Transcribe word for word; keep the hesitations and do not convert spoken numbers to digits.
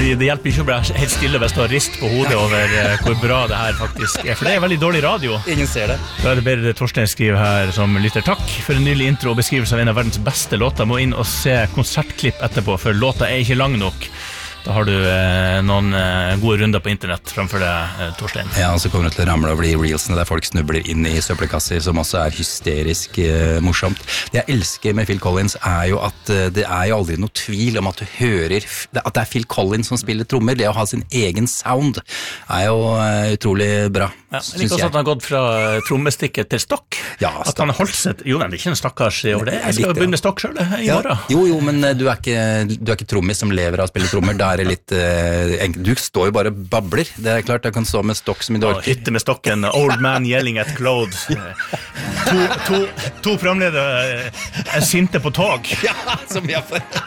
fordi det hjelper ikke å bli helt stille hvis du har rist på hodet over uh, hvor bra det her faktisk er, for det er veldig dårlig radio. Ingen ser det. Da er det bedre Torstein skriver her som lytter takk for en nylig intro og beskrivelse av en av verdens beste låter. Må inn og se konsertklipp etterpå, for låta er ikke lang nok. Da har du eh, noen eh, gode runder på internett framfor deg, eh, Torstein. Ja, og så kommer det til å ramle over de reelsene der folk snubler inn i søppelkasser, som også er hysterisk eh, morsomt. Det jeg elsker med Phil Collins er jo at eh, det er jo aldri noe tvil om at du hører, at det er Phil Collins som spiller trommer. Det å ha sin egen sound er jo eh, utrolig bra. Ja, jeg liker også at han har gått fra trommestikket til stokk. Ja, at han har holdt seg, jo, men det er ikke en stakkars over det. Jeg skal jo begynne stokk selv i ja, morgen. Jo, jo, men du er ikke, du er ikke trommis som lever av å spille trommer. Da er det litt uh, enkelt. Du står jo bare og babler. Det er klart, jeg kan stå med stokk som i dårlig. Hytte med stokken, old man yelling at Claude. To, to, to programledere er sinte på tog. Ja, som vi har for